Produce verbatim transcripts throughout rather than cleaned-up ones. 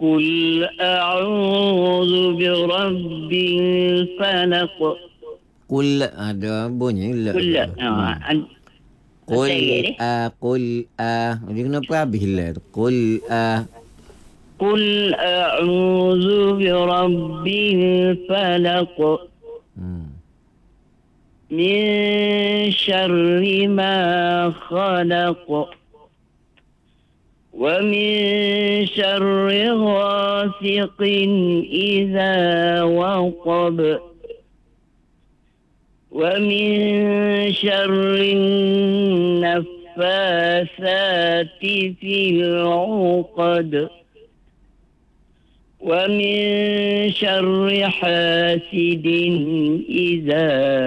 قل أعوذ برب الفلق. Qul ada bunyi la. قل آه. Qul Saya a qul a. Dia kenapa habis la tu? Qul a. قل أعوذ برب الفلق Hmm. من شر ما خلق ومن شر غاسق إذا وقب ومن شر النفاثات في العقد ومن شر حاسد إذا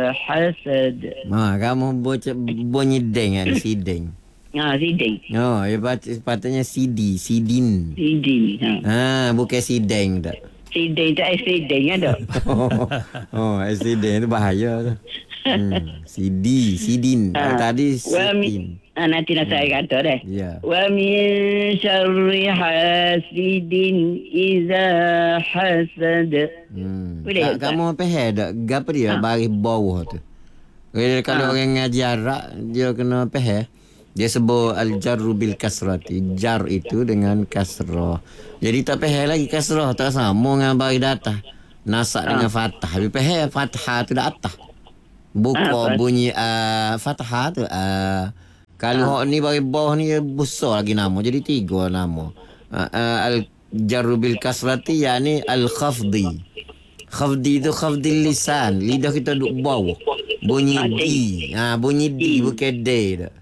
حسد. Ha, kamu baca bunyi deng ada si deng. Ha, siding. Oh, dia baca sepatutnya sidi, sidin. Siding. Ha. Ha, bukan sideng tak. Siding tak siding ada. oh, oh accident tu bahaya tu. Hmm, sidi, sidin. Ha. Tadi Wa sidin. min ha, nanti nak saya kata deh. Ya. Wa min syarri hasidin iza hasad. Hmm. Boleh Tak, tak? kamu faham tak? Gapa dia Ha. baris bawah tu? Kalau, kalau Ha. orang ngaji Arab, dia kena faham. Dia sebut al-jarru bil kasrati. Jar itu dengan kasrah. Jadi tak faham lagi kasrah. Tak sama dengan baris datah. Nasak Ha. dengan fathah. Dia faham fathah tu dah atas. Buka Ha, bunyi uh, fathah tu. Uh, kalau hak ni baris bawah ni besar lagi nama. Jadi tiga nama. Uh, uh, al-jarru bil kasrati yakni al-khafdi. Khafdi tu khafdi lisan. Lidah kita duduk bawah. Bunyi Ah, D. Ha, bunyi D bukan D tak.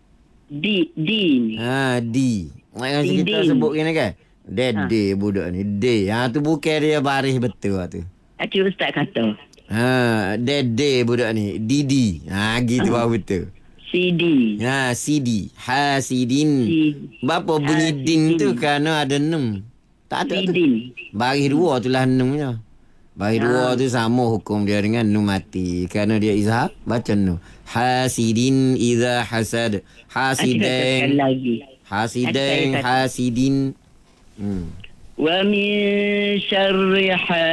Di din. Ha, D. Macam Din, kita din. sebut gini kan. Dede budak ni. D. Ha, tu bukan dia baris betul lah tu. Aki ustaz kata. Ha, dede budak ni. Didi. Ha, gitu baru betul. C D. Ha, CD. Hasidin. Sidin. Berapa bunyi din tu kerana ada enam. Tak ada tu. Sidin. Baris dua tu lah enamnya. Baris Ya. dua tu sama hukum dia dengan nun mati. Kerana dia izhar, baca nun. Hasidin iza hasad. Aki kata sekali Hasidin. lagi. Hasidin. Aki kata- Hasidin. Hmm. Wa min syarri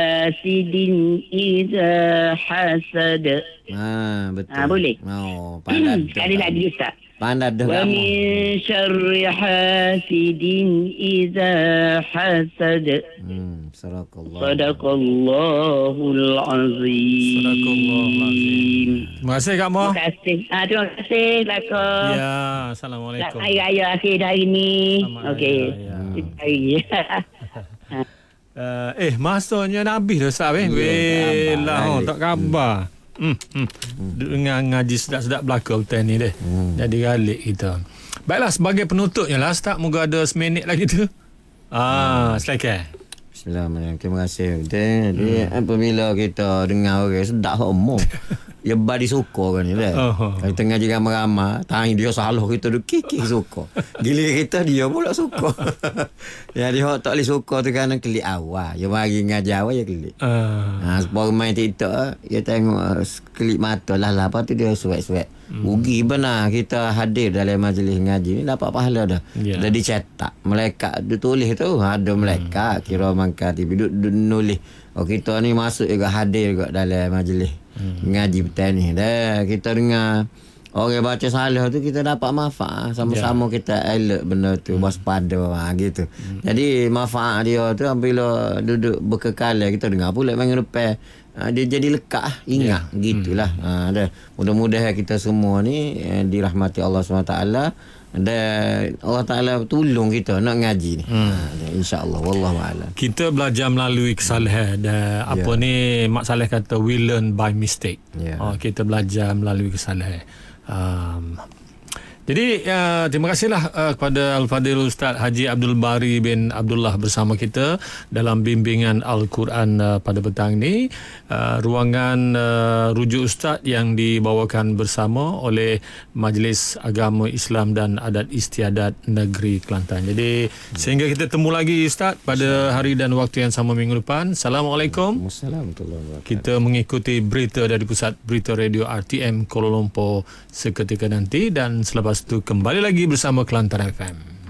hasidin iza hasad. Ha, betul. Ha, boleh? Oh, pandai. Sekali lagi ustaz. Pandai dah Wa kamu. min syarri hasidin iza hasad. Hmm, sadakallah. Sadaqallahul azim. Sadaqallahul azim. Terima kasih Kak Moh. Terima kasih. Ah, terima kasih Laka. Ya, Assalamualaikum. Hari raya akhir hari ni. Selamat Okey. Raya, Hari. Uh, eh, masanya nak habis dah Ustaz eh. Ya, Weh tak lah, khabar. oh, tak khabar. Hmm, hmm. Dengan ngaji sedap-sedap belaka betul ni deh. Hmm. Jadi galik kita. Baiklah, sebagai penutupnya lah Ustaz, moga ada seminit lagi tu. Ah, silakan. Bismillahirrahmanirrahim. Terima kasih. Jadi hmm. apabila kita dengar orang sedap hak umum. Ya badi suka kan ni lah. Oh. Kalau tengah juga ramai-ramai, tanya dia salah kita duk kikik suka. Gila kita dia pula suka. Jadi hak tak boleh suka tu kerana klik awal. Ya bagi ngaji awal ya klik. Uh, Ha, sebab main TikTok, dia tengok uh, kelip mata lah lah. Lepas tu dia suat-suat. Hmm. Rugi benar kita hadir dalam majlis ngaji ni dapat pahala dah. Ya. Dah dicetak. Malaikat dia tulis tu. Ada malaikat. Hmm. Kira mangkat. Duduk nulis. Oh kita ni masuk juga hadir juga dalam majlis. Hmm. Ngaji betul ni. Dah kita dengar orang baca salah tu kita dapat manfaat. Sama-sama ya. Kita alert benda tu. Hmm. Waspada ha, gitu. Hmm. Jadi manfaat dia tu bila duduk berkekalan kita dengar pula minggu depan. Ha, dia jadi lekat ingat. Ya. Gitulah. Hmm. Ha, dah. Mudah-mudahan kita semua ni eh, dirahmati Allah subhanahu wa taala. Dan Allah Ta'ala tolong kita nak ngaji ni. Hmm. Ha, InsyaAllah. Wallahualam. kita belajar melalui kesalahan dan apa Ya. ni Mak Saleh kata we learn by mistake. Ya. Oh, kita belajar melalui kesalahan. Um, Jadi uh, terima kasihlah uh, kepada Al-Fadhil Ustaz Haji Abdul Bari bin Abdullah bersama kita dalam bimbingan Al-Quran uh, pada petang ni. Uh, ruangan uh, rujuk Ustaz yang dibawakan bersama oleh Majlis Agama Islam dan Adat Istiadat Negeri Kelantan. Jadi hmm. sehingga kita temu lagi Ustaz pada hari dan waktu yang sama minggu depan. Assalamualaikum. Assalamualaikum. Kita mengikuti berita dari Pusat Berita Radio R T M Kuala Lumpur seketika nanti dan selepas itu kembali lagi bersama Kelantan F M.